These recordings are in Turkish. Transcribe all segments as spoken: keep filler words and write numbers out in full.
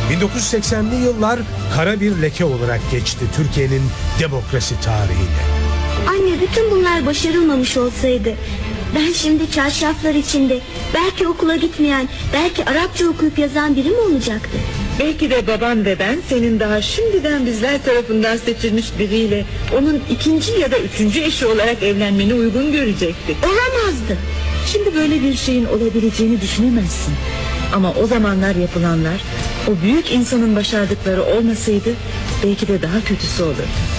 bin dokuz yüz seksenli yıllar kara bir leke olarak geçti Türkiye'nin demokrasi tarihine. Anne, bütün bunlar başarılmamış olsaydı ben şimdi çarşaflar içinde, belki okula gitmeyen, belki Arapça okuyup yazan biri mi olacaktı? Belki de baban ve ben senin daha şimdiden bizler tarafından seçilmiş biriyle onun ikinci ya da üçüncü eşi olarak evlenmeni uygun görecektik. Olamazdı. Şimdi böyle bir şeyin olabileceğini düşünemezsin. Ama o zamanlar yapılanlar, o büyük insanın başardıkları olmasaydı belki de daha kötüsü olurdu.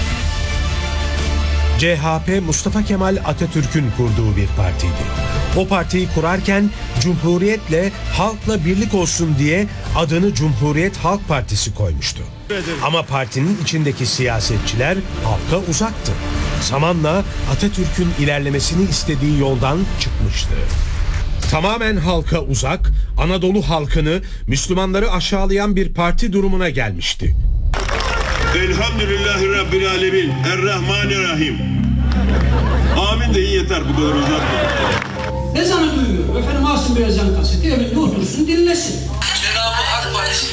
C H P Mustafa Kemal Atatürk'ün kurduğu bir partiydi. O partiyi kurarken Cumhuriyet'le halkla birlik olsun diye adını Cumhuriyet Halk Partisi koymuştu. Ama partinin içindeki siyasetçiler halka uzaktı. Zamanla Atatürk'ün ilerlemesini istediği yoldan çıkmıştı. Tamamen halka uzak, Anadolu halkını, Müslümanları aşağılayan bir parti durumuna gelmişti. Elhamdülillahi Rabbil Alemin, Errahmanirrahim. Amin deyin yeter, bu kadar uzatma. Ezanı duyuyor. Efendim alsın bir ezan kaseti, evinde otursun dinlesin. Cenab-ı Hak Partisi.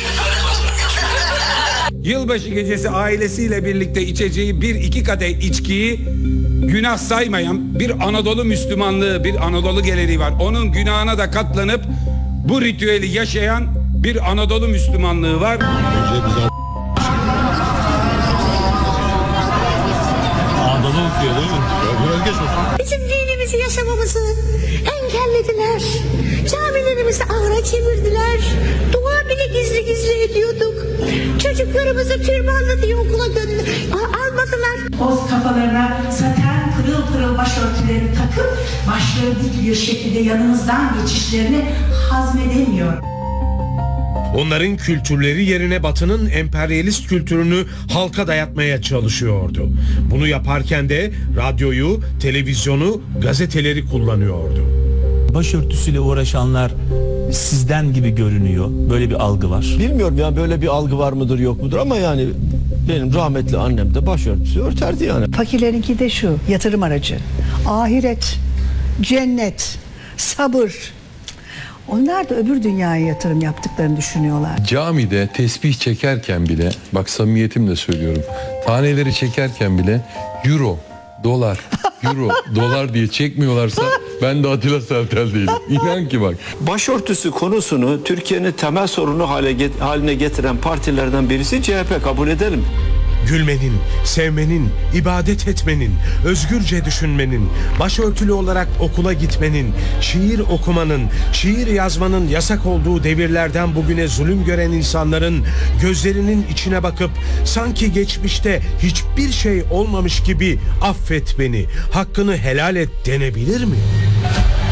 Yılbaşı gecesi ailesiyle birlikte içeceği bir iki kadeh içkiyi günah saymayan bir Anadolu Müslümanlığı, bir Anadolu geleneği var. Onun günahına da katlanıp bu ritüeli yaşayan bir Anadolu Müslümanlığı var. Anadolu okuyor değil mi? Bizim dinimizi yaşamamızı engellediler. Camilerimizi ağra çevirdiler. Dua bile gizli gizli ediyorduk. Çocuklarımızı türbanlı diye okula gönderdiler. Almadılar. O kafalarına saten pırıl pırıl başörtülerini takıp başları dik bir şekilde yanımızdan geçişlerini hazmedemiyor. Onların kültürleri yerine Batı'nın emperyalist kültürünü halka dayatmaya çalışıyordu. Bunu yaparken de radyoyu, televizyonu, gazeteleri kullanıyordu. Başörtüsüyle uğraşanlar sizden gibi görünüyor. Böyle bir algı var. Bilmiyorum ya, böyle bir algı var mıdır yok mudur ama yani benim rahmetli annem de başörtüsü örterdi yani. Fakirlerinki de şu, yatırım aracı. Ahiret, cennet, sabır. Onlar da öbür dünyaya yatırım yaptıklarını düşünüyorlar. Camide tesbih çekerken bile, bak samimiyetimle söylüyorum, taneleri çekerken bile euro, dolar, euro, dolar diye çekmiyorlarsa ben de Atilla Sertel değilim. İnan ki bak. Başörtüsü konusunu Türkiye'nin temel sorunu hale haline getiren partilerden birisi C H P, kabul edelim. Gülmenin, sevmenin, ibadet etmenin, özgürce düşünmenin, başörtülü olarak okula gitmenin, şiir okumanın, şiir yazmanın yasak olduğu devirlerden bugüne zulüm gören insanların gözlerinin içine bakıp sanki geçmişte hiçbir şey olmamış gibi affet beni, hakkını helal et denebilir mi?